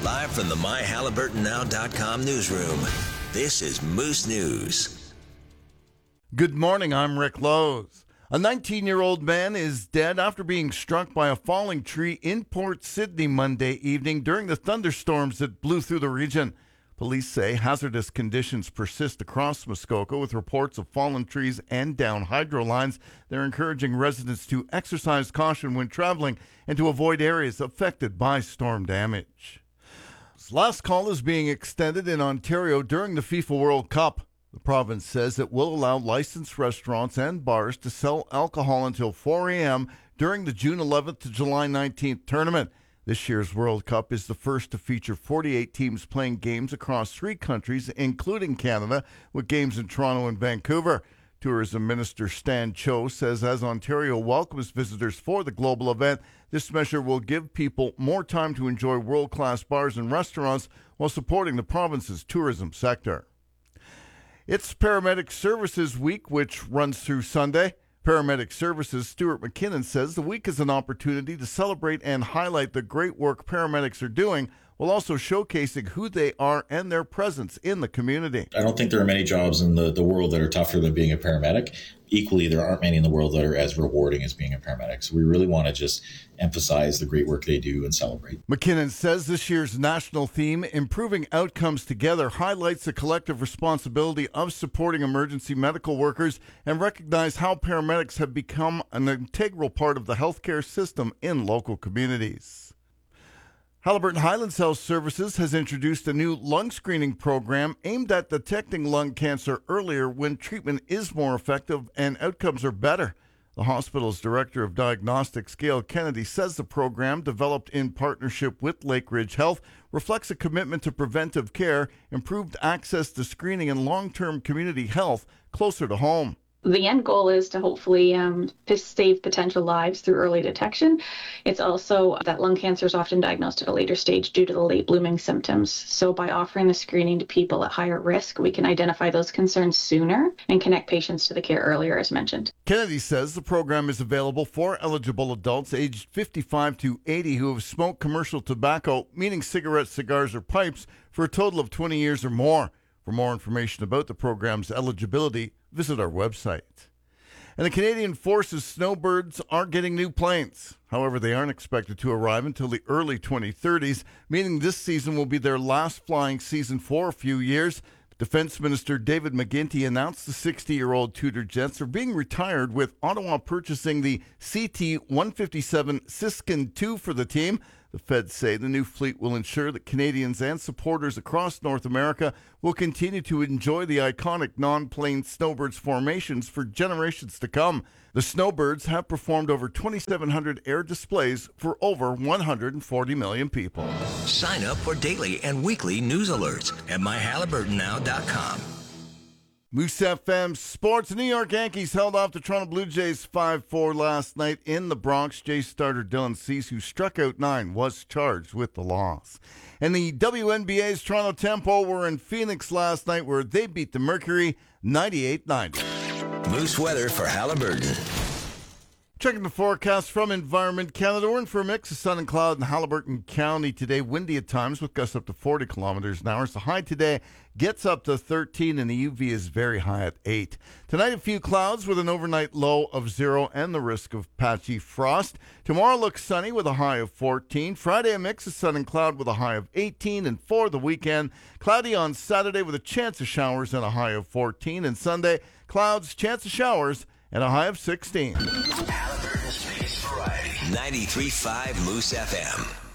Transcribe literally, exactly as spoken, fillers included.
Live from the my halliburton now dot com newsroom, this is Moose News. Good morning, I'm Rick Lowe's. A nineteen-year-old man is dead after being struck by a falling tree in Port Sydney Monday evening during the thunderstorms that blew through the region. Police say hazardous conditions persist across Muskoka with reports of fallen trees and down hydro lines. They're encouraging residents to exercise caution when traveling and to avoid areas affected by storm damage. This last call is being extended in Ontario during the FIFA World Cup. The province says it will allow licensed restaurants and bars to sell alcohol until four a.m. during the June eleventh to July nineteenth tournament. This year's World Cup is the first to feature forty-eight teams playing games across three countries, including Canada, with games in Toronto and Vancouver. Tourism Minister Stan Cho says as Ontario welcomes visitors for the global event, this measure will give people more time to enjoy world-class bars and restaurants while supporting the province's tourism sector. It's Paramedic Services Week, which runs through Sunday. Paramedic Services Stuart McKinnon says the week is an opportunity to celebrate and highlight the great work paramedics are doing, while also showcasing who they are and their presence in the community. I don't think there are many jobs in the, the world that are tougher than being a paramedic. Equally, there aren't many in the world that are as rewarding as being a paramedic. So we really want to just emphasize the great work they do and celebrate. McKinnon says this year's national theme, Improving Outcomes Together, highlights the collective responsibility of supporting emergency medical workers and recognize how paramedics have become an integral part of the healthcare system in local communities. Halliburton Highlands Health Services has introduced a new lung screening program aimed at detecting lung cancer earlier when treatment is more effective and outcomes are better. The hospital's Director of Diagnostics, Gail Kennedy, says the program, developed in partnership with Lake Ridge Health, reflects a commitment to preventive care, improved access to screening, and long-term community health closer to home. The end goal is to hopefully um, to save potential lives through early detection. It's also that lung cancer is often diagnosed at a later stage due to the late blooming symptoms. So by offering the screening to people at higher risk, we can identify those concerns sooner and connect patients to the care earlier, as mentioned. Kennedy says the program is available for eligible adults aged fifty-five to eighty who have smoked commercial tobacco, meaning cigarettes, cigars, or pipes, for a total of twenty years or more. For more information about the program's eligibility, visit our website. And the Canadian Forces snowbirds are getting new planes. However, they aren't expected to arrive until the early twenty thirties, meaning this season will be their last flying season for a few years. Defense Minister David McGuinty announced the sixty-year-old Tudor jets are being retired, with Ottawa purchasing the C T one fifty-seven Siskin two for the team. The feds say the new fleet will ensure that Canadians and supporters across North America will continue to enjoy the iconic non-plane snowbirds formations for generations to come. The snowbirds have performed over twenty-seven hundred air displays for over one hundred forty million people. Sign up for daily and weekly news alerts at my halliburton now dot com. Moose F M Sports. New York Yankees held off the Toronto Blue Jays five four last night in the Bronx. Jays starter Dylan Cease, who struck out nine, was charged with the loss. And the W N B A's Toronto Tempo were in Phoenix last night, where they beat the Mercury ninety-eight ninety. Moose weather for Halliburton. Checking the forecast from Environment Canada. We're in for a mix of sun and cloud in Halliburton County today. Windy at times with gusts up to forty kilometers an hour. So high today gets up to thirteen, and the U V is very high at eight. Tonight, a few clouds with an overnight low of zero and the risk of patchy frost. Tomorrow looks sunny with a high of fourteen. Friday, a mix of sun and cloud with a high of eighteen. And for the weekend, cloudy on Saturday with a chance of showers and a high of fourteen. And Sunday, clouds, chance of showers, and a high of sixteen. Halliburton's biggest variety. ninety-three point five Moose F M.